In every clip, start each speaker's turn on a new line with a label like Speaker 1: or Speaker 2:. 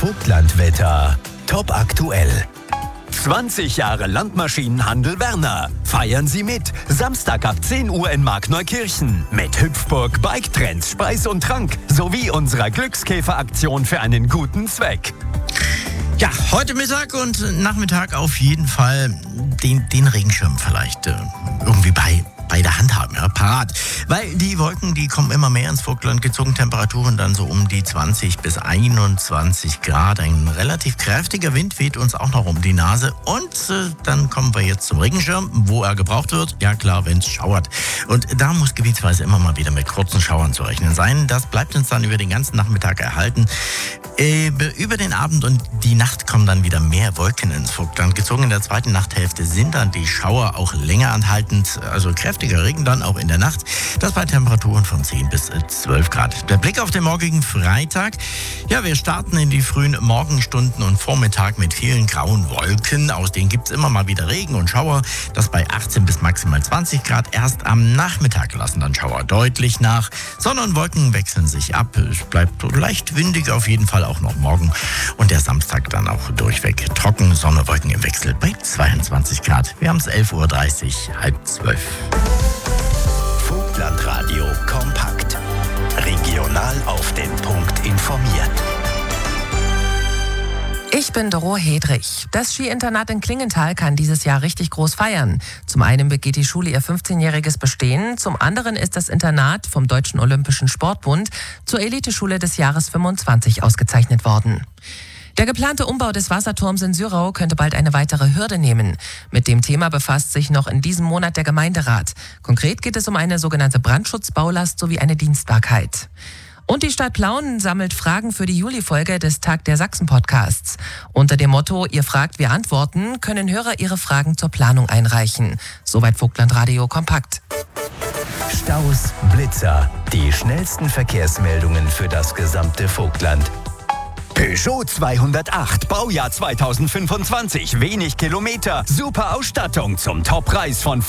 Speaker 1: Vogtlandwetter. Top aktuell. 20 Jahre Landmaschinenhandel Werner. Feiern Sie mit. Samstag ab 10 Uhr in Markneukirchen. Mit Hüpfburg, Bike-Trends, Speis und Trank sowie unserer Glückskäferaktion für einen guten Zweck.
Speaker 2: Ja, heute Mittag und Nachmittag auf jeden Fall den Regenschirm vielleicht irgendwie bei der Hand haben, ja, parat. Weil die Wolken, die kommen immer mehr ins Vogtland gezogen, Temperaturen dann so um die 20 bis 21 Grad. Ein relativ kräftiger Wind weht uns auch noch um die Nase. Und dann kommen wir jetzt zum Regenschirm, wo er gebraucht wird. Ja klar, wenn es schauert. Und da muss gebietsweise immer mal wieder mit kurzen Schauern zu rechnen sein. Das bleibt uns dann über den ganzen Nachmittag erhalten. Über den Abend und die Nacht kommen dann wieder mehr Wolken ins Vogtland gezogen. In der zweiten Nachthälfte sind dann die Schauer auch länger anhaltend, also kräftiger Regen dann auch in der Nacht. Das bei Temperaturen von 10 bis 12 Grad. Der Blick auf den morgigen Freitag. Ja, wir starten in die frühen Morgenstunden und Vormittag mit vielen grauen Wolken. Aus denen gibt es immer mal wieder Regen und Schauer. Das bei 18 bis maximal 20 Grad. Erst am Nachmittag lassen dann Schauer deutlich nach. Sonne und Wolken wechseln sich ab. Es bleibt leicht windig auf jeden Fall auch noch morgen. Und der Samstag dann auch durchweg trocken. Sonne, Wolken im Wechsel bei 22 Grad. Wir haben es 11.30 Uhr, 11:30.
Speaker 1: Vogtlandradio kompakt. Regional auf den Punkt informiert.
Speaker 3: Ich bin Doro Hedrich. Das Skiinternat in Klingenthal kann dieses Jahr richtig groß feiern. Zum einen begeht die Schule ihr 15-jähriges Bestehen, zum anderen ist das Internat vom Deutschen Olympischen Sportbund zur Eliteschule des Jahres 25 ausgezeichnet worden. Der geplante Umbau des Wasserturms in Syrau könnte bald eine weitere Hürde nehmen. Mit dem Thema befasst sich noch in diesem Monat der Gemeinderat. Konkret geht es um eine sogenannte Brandschutzbaulast sowie eine Dienstbarkeit. Und die Stadt Plauen sammelt Fragen für die Juli-Folge des Tag der Sachsen-Podcasts. Unter dem Motto "Ihr fragt, wir antworten" können Hörer ihre Fragen zur Planung einreichen. Soweit Vogtlandradio kompakt.
Speaker 1: Staus, Blitzer, die schnellsten Verkehrsmeldungen für das gesamte Vogtland. Peugeot 208, Baujahr 2025, wenig Kilometer, super Ausstattung zum Toppreis von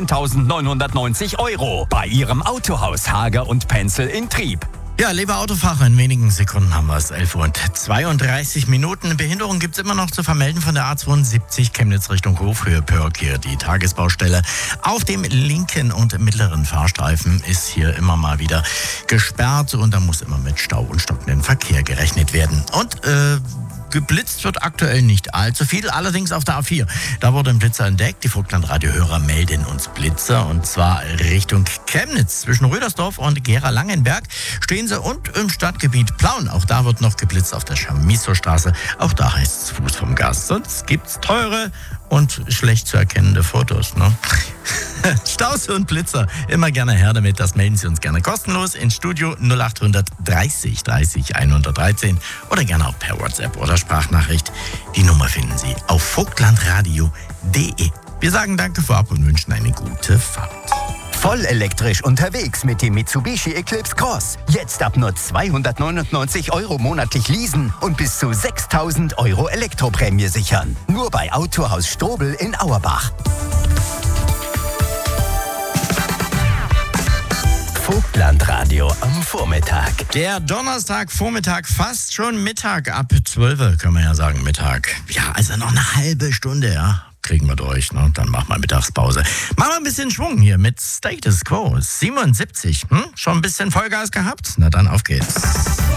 Speaker 1: 15.990 €. Bei Ihrem Autohaus Hager und Penzel in Trieb.
Speaker 2: Ja, lieber Autofahrer, in wenigen Sekunden haben wir es, 11:32 Uhr. Behinderung gibt es immer noch zu vermelden von der A72 Chemnitz Richtung Hofhöhe Pörk. Hier die Tagesbaustelle auf dem linken und mittleren Fahrstreifen ist hier immer mal wieder gesperrt und da muss immer mit Stau und stockendem Verkehr gerechnet werden. Und geblitzt wird aktuell nicht allzu viel, allerdings auf der A4. Da wurde ein Blitzer entdeckt. Die Vogtlandradio-Hörer melden uns Blitzer und zwar Richtung Chemnitz. Zwischen Rüdersdorf und Gera-Langenberg stehen sie und im Stadtgebiet Plauen. Auch da wird noch geblitzt auf der Chamisso-Straße. Auch da heißt es Fuß vom Gas. Sonst gibt's teure und schlecht zu erkennende Fotos, ne? Staus und Blitzer, immer gerne her damit, das melden Sie uns gerne kostenlos ins Studio 0800 30 30 113 oder gerne auch per WhatsApp oder Sprachnachricht. Die Nummer finden Sie auf vogtlandradio.de. Wir sagen danke vorab und wünschen eine gute Fahrt.
Speaker 1: Voll elektrisch unterwegs mit dem Mitsubishi Eclipse Cross. Jetzt ab nur 299 € monatlich leasen und bis zu 6.000 € Elektroprämie sichern. Nur bei Autohaus Strobel in Auerbach. Vogtlandradio am Vormittag.
Speaker 2: Der Donnerstagvormittag, fast schon Mittag, ab 12 können wir ja sagen, Mittag. Ja, also noch eine halbe Stunde, ja. Kriegen wir durch, ne? Dann machen wir Mittagspause. Machen wir ein bisschen Schwung hier mit Status Quo 77. Schon ein bisschen Vollgas gehabt? Na dann, auf geht's.